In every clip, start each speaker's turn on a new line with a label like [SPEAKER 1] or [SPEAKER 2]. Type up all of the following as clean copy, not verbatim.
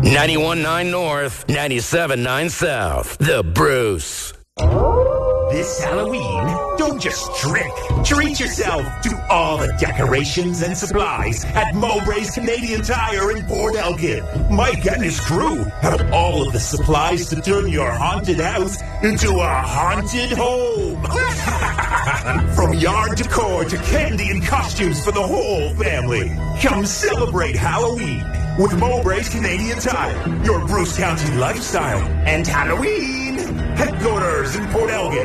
[SPEAKER 1] 91.9 North, 97.9 South. The Bruce.
[SPEAKER 2] This Halloween, don't just trick. Treat yourself to all the decorations and supplies at Mowbray's Canadian Tire in Port Elgin. Mike and his crew have all of the supplies to turn your haunted house into a haunted home. From yard decor to candy and costumes for the whole family. Come celebrate Halloween with Mowbray's Canadian Tire, your Bruce County lifestyle and Halloween headquarters in Port Elgin.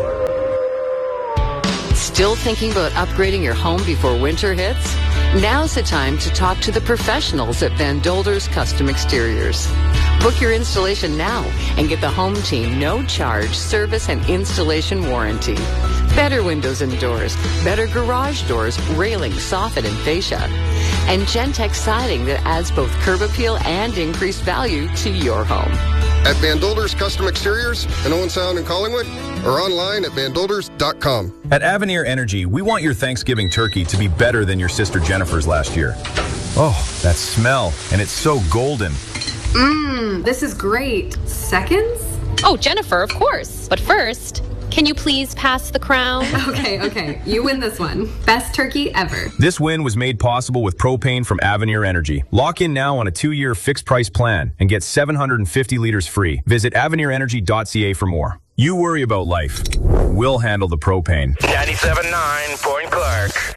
[SPEAKER 3] Still thinking about upgrading your home before winter hits? Now's the time to talk to the professionals at Van Dolder's Custom Exteriors. Book your installation now and get the home team no-charge service and installation warranty. Better windows and doors, better garage doors, railing, soffit, and fascia. And Gentex siding that adds both curb appeal and increased value to your home.
[SPEAKER 4] At Van Dolder's Custom Exteriors in Owen Sound and Collingwood, or online at vandolders.com.
[SPEAKER 5] At Avenir Energy, we want your Thanksgiving turkey to be better than your sister Jennifer's last year. Oh, that smell, and it's so golden.
[SPEAKER 6] This is great. Seconds?
[SPEAKER 7] Oh, Jennifer, of course. But first, can you please pass the crown?
[SPEAKER 6] Okay. You win this one. Best turkey ever.
[SPEAKER 5] This win was made possible with propane from Avenir Energy. Lock in now on a 2-year fixed price plan and get 750 liters free. Visit avenirenergy.ca for more. You worry about life. We'll handle the propane.
[SPEAKER 1] 97.9 Point Clark.